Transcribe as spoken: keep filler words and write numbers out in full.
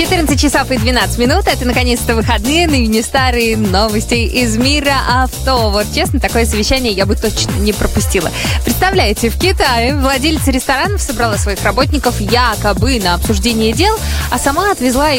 четырнадцать часов и двенадцать минут. Это, наконец-то, выходные, но и не старые новости из мира авто. Вот, честно, такое совещание я бы точно не пропустила. Представляете, в Китае владелица ресторанов собрала своих работников якобы на обсуждение дел, а сама отвезла их